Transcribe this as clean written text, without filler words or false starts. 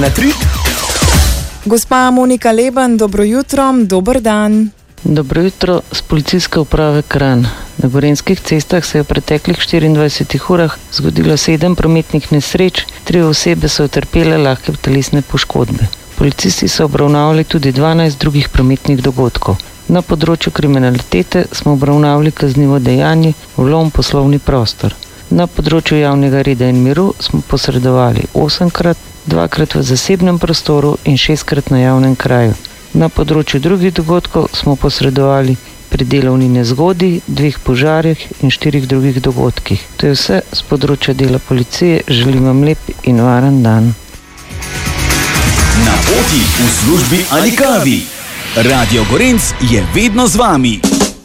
Na 3. Gospa Monika Leben, dobro jutro, dober dan. Dobro jutro, z policijske uprave Kranj. Na gorenjskih cestah se je v preteklih 24 urah zgodilo 7 prometnih nesreč, 3 osebe so utrpele lahke telesne poškodbe. Policisti so obravnavali tudi 12 drugih prometnih dogodkov. Na področju kriminalitete smo obravnavali kaznivo dejanje vlom v poslovni prostor. Na področju javnega reda in miru smo posredovali 8-krat, 2-krat v zasebnem prostoru in 6-krat na javnem kraju. Na področju drugih dogodkov smo posredovali pri delovni nezgodi, 2 požarih in 4 drugih dogodkih. To je vse z področja dela policije. Želim vam lep in varen dan. Na poti, v službi ali kavi. Radio Gorenc je vedno z vami.